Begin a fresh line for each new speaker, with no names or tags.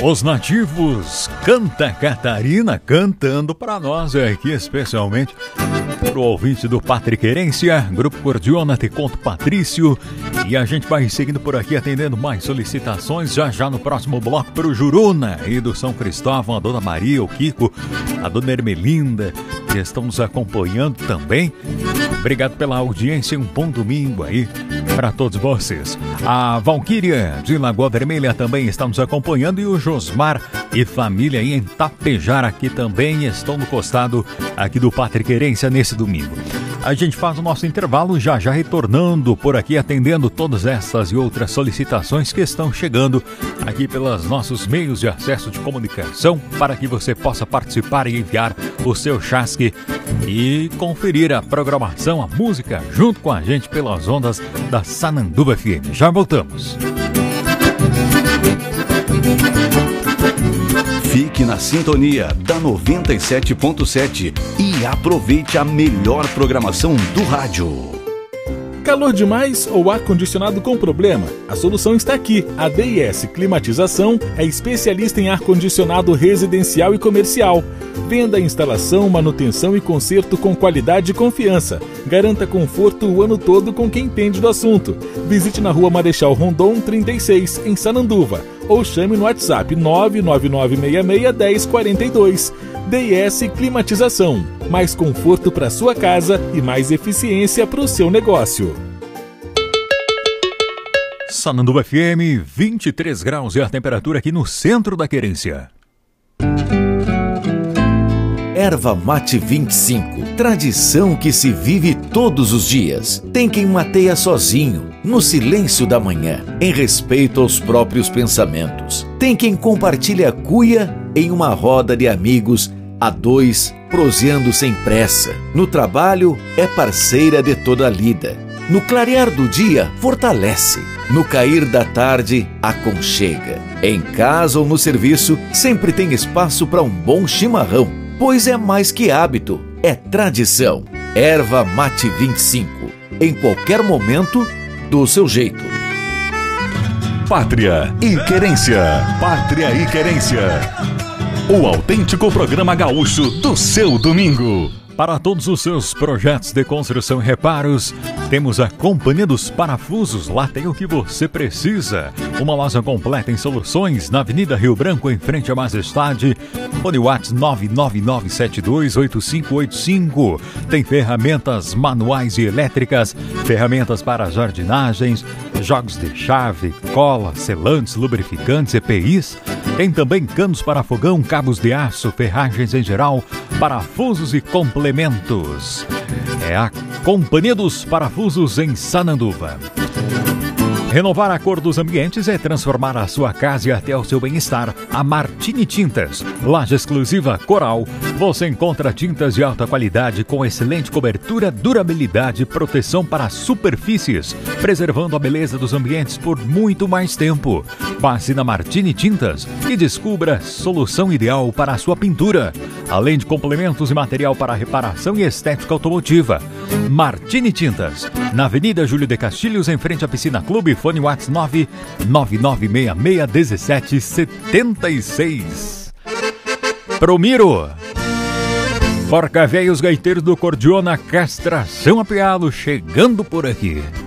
Os nativos Canta Catarina cantando para nós aqui, especialmente pro ouvinte do Patriquerência, Grupo Cordiona, Te Conto Patrício. E a gente vai seguindo por aqui, atendendo mais solicitações. Já no próximo bloco pro Juruna e do São Cristóvão, a Dona Maria, o Kiko, a Dona Ermelinda, que estão nos acompanhando também. Obrigado pela audiência, um bom domingo aí para todos vocês. A Valquíria de Lagoa Vermelha também está nos acompanhando e o Josmar e família aí em Tapejar aqui também estão no costado aqui do Patriquerência nesse domingo. A gente faz o nosso intervalo já retornando por aqui, atendendo todas essas e outras solicitações que estão chegando aqui pelos nossos meios de acesso de comunicação para que você possa participar e enviar o seu chasque e conferir a programação, a música junto com a gente pelas ondas da Sananduva FM. Já voltamos.
Fique na sintonia da 97.7 e aproveite a melhor programação do rádio.
Calor demais ou ar-condicionado com problema? A solução está aqui. A DIS Climatização é especialista em ar-condicionado residencial e comercial. Venda, instalação, manutenção e conserto com qualidade e confiança. Garanta conforto o ano todo com quem entende do assunto. Visite na Rua Marechal Rondon 36, em Sananduva. Ou chame no WhatsApp 999661042. DIS Climatização. Mais conforto para sua casa e mais eficiência para o seu negócio.
Sananduva FM, 23 graus é a temperatura aqui no centro da Querência.
Erva Mate 25, tradição que se vive todos os dias. Tem quem mateia sozinho, no silêncio da manhã, em respeito aos próprios pensamentos. Tem quem compartilha a cuia em uma roda de amigos, a dois, proseando sem pressa. No trabalho, é parceira de toda a lida. No clarear do dia, fortalece. No cair da tarde, aconchega. Em casa ou no serviço, sempre tem espaço para um bom chimarrão. Pois é mais que hábito, é tradição. Erva Mate 25, em qualquer momento, do seu jeito.
Pátria e Querência. Pátria e Querência. O autêntico programa gaúcho do seu domingo.
Para todos os seus projetos de construção e reparos, temos a Companhia dos Parafusos. Lá tem o que você precisa. Uma loja completa em soluções na Avenida Rio Branco, em frente à Majestade. Fone WhatsApp 999728585. Tem ferramentas manuais e elétricas, ferramentas para jardinagens, jogos de chave, cola, selantes, lubrificantes, EPIs. Tem também canos para fogão, cabos de aço, ferragens em geral, parafusos e complementos. É a Companhia dos Parafusos em Sananduva. Renovar a cor dos ambientes é transformar a sua casa e até o seu bem-estar. A Martini Tintas, loja exclusiva Coral. Você encontra tintas de alta qualidade com excelente cobertura, durabilidade e proteção para superfícies, preservando a beleza dos ambientes por muito mais tempo. Passe na Martini Tintas e descubra a solução ideal para a sua pintura, além de complementos e material para reparação e estética automotiva. Martini Tintas, na Avenida Júlio de Castilhos, em frente à Piscina Clube. Fone WhatsApp 999661776. Promiro. Porca Véia, os gaiteiros do Cordiona, castração a pialo, chegando por aqui.